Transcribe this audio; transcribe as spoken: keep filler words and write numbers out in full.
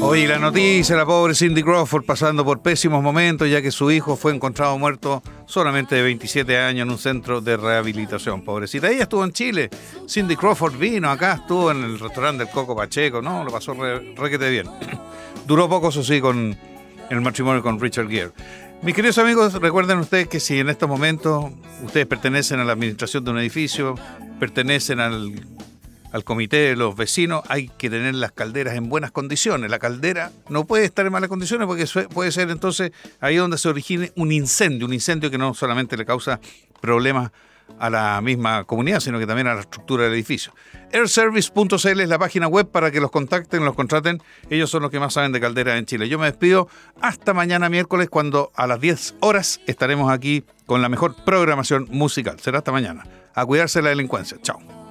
Oye, la noticia, la pobre Cindy Crawford pasando por pésimos momentos, ya que su hijo fue encontrado muerto solamente de veintisiete años en un centro de rehabilitación. Pobrecita, ella estuvo en Chile. Cindy Crawford vino acá, estuvo en el restaurante del Coco Pacheco, no, lo pasó re, requete bien. Duró poco, eso sí, con el matrimonio con Richard Gere. Mis queridos amigos, recuerden ustedes que si en estos momentos ustedes pertenecen a la administración de un edificio, pertenecen al... al comité de los vecinos, hay que tener las calderas en buenas condiciones. La caldera no puede estar en malas condiciones porque puede ser entonces ahí donde se origine un incendio, un incendio que no solamente le causa problemas a la misma comunidad, sino que también a la estructura del edificio. air service punto c l es la página web para que los contacten, los contraten. Ellos son los que más saben de calderas en Chile. Yo me despido hasta mañana miércoles, cuando a las diez horas estaremos aquí con la mejor programación musical. Será hasta mañana. A cuidarse de la delincuencia. Chao.